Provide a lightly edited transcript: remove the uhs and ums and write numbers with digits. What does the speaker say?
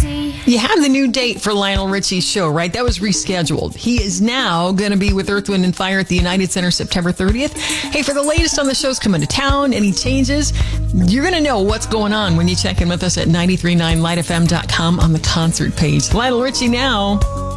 You have the new date for Lionel Richie's show, right? That was rescheduled. He is now going to be with Earth, Wind & Fire at the United Center September 30th. Hey, for the latest on the shows coming to town, any changes, you're going to know what's going on when you check in with us at 939lightfm.com on the concert page. Lionel Richie now.